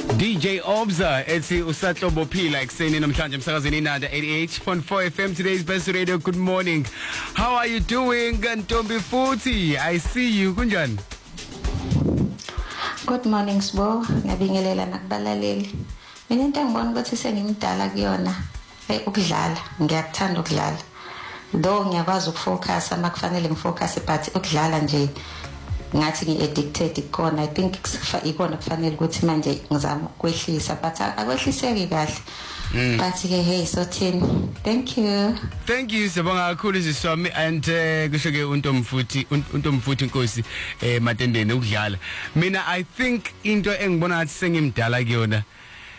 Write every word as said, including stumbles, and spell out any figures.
D J Obza ethi usahlobo phila ekseni namhlanje emsakazweni inanda eighty-eight point four F M. Today's best radio. Good morning. How are you doing Ntombi futhi? I see you kunjani? Good morning Sbo. Ngiyabingelela nakubalaleli. Mina into engibona ukuthi sengimdala kuyona hey ukudlala. Ngiyakuthanda ukudlala. Though ngiyakwazi ukufocus ama kufanele ngifocus but ukudlala nje ngathi ngi-addicted khona. I think ikona kufanele ukuthi manje ngizama ukwehlisa but akwehliseki kahle. But ke hey so ten. Thank you. Thank you sibonga kakhulu siswami and kusho ke uNtomfuthi uNtomfuthi inkosi eh matendeni ukudlala. Mina I think into engibona ngathi sengimdala kuyona